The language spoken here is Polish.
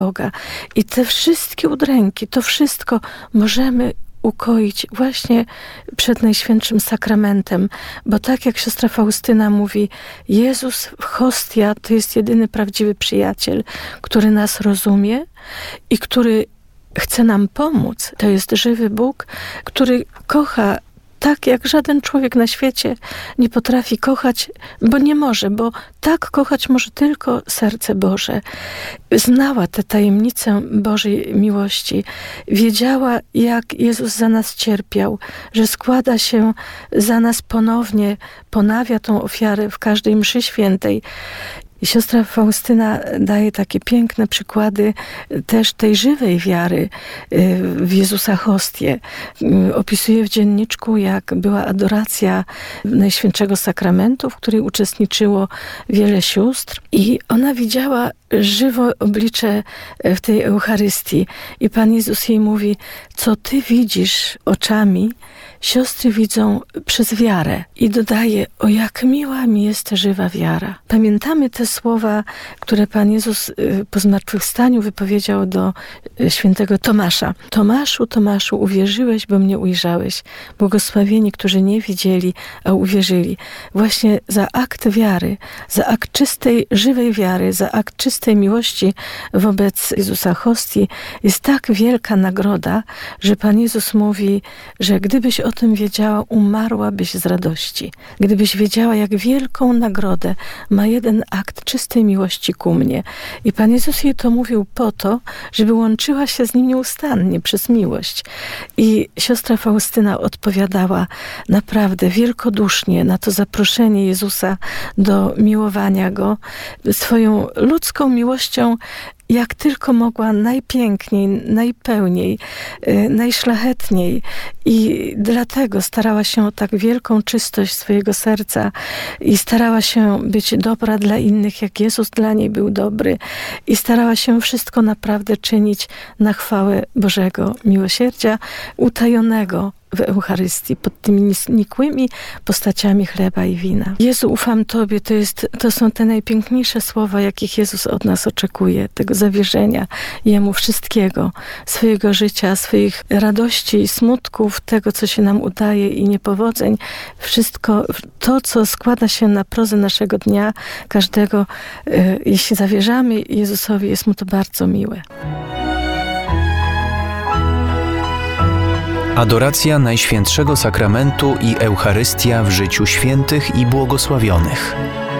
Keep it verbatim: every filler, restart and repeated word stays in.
Boga. I te wszystkie udręki, to wszystko możemy ukoić właśnie przed Najświętszym Sakramentem, bo tak jak siostra Faustyna mówi, Jezus, hostia, to jest jedyny prawdziwy przyjaciel, który nas rozumie i który chce nam pomóc. To jest żywy Bóg, który kocha tak, jak żaden człowiek na świecie nie potrafi kochać, bo nie może, bo tak kochać może tylko serce Boże. Znała tę tajemnicę Bożej miłości. Wiedziała, jak Jezus za nas cierpiał, że składa się za nas ponownie, ponawia tą ofiarę w każdej mszy świętej. I siostra Faustyna daje takie piękne przykłady też tej żywej wiary w Jezusa hostię. Opisuje w dzienniczku, jak była adoracja Najświętszego Sakramentu, w której uczestniczyło wiele sióstr. I ona widziała żywe oblicze w tej Eucharystii. I Pan Jezus jej mówi, co ty widzisz oczami, siostry widzą przez wiarę. I dodaje, o jak miła mi jest żywa wiara. Pamiętamy te słowa, które Pan Jezus po zmartwychwstaniu wypowiedział do świętego Tomasza. Tomaszu, Tomaszu, uwierzyłeś, bo mnie ujrzałeś. Błogosławieni, którzy nie widzieli, a uwierzyli. Właśnie za akt wiary, za akt czystej, żywej wiary, za akt czystej miłości wobec Jezusa hostii jest tak wielka nagroda, że Pan Jezus mówi, że gdybyś o tym wiedziała, umarłabyś z radości. Gdybyś wiedziała, jak wielką nagrodę ma jeden akt czystej miłości ku mnie. I Pan Jezus jej to mówił po to, żeby łączyła się z Nim nieustannie przez miłość. I siostra Faustyna odpowiadała naprawdę wielkodusznie na to zaproszenie Jezusa do miłowania Go swoją ludzką miłością, jak tylko mogła, najpiękniej, najpełniej, yy, najszlachetniej. I dlatego starała się o tak wielką czystość swojego serca i starała się być dobra dla innych, jak Jezus dla niej był dobry. I starała się wszystko naprawdę czynić na chwałę Bożego miłosierdzia, utajonego w Eucharystii, pod tymi nikłymi postaciami chleba i wina. Jezu, ufam Tobie, to, jest, to są te najpiękniejsze słowa, jakich Jezus od nas oczekuje, tego zawierzenia Jemu wszystkiego, swojego życia, swoich radości i smutków, tego, co się nam udaje i niepowodzeń, wszystko to, co składa się na prozę naszego dnia, każdego, jeśli zawierzamy Jezusowi, jest Mu to bardzo miłe. Adoracja Najświętszego Sakramentu i Eucharystia w życiu świętych i błogosławionych.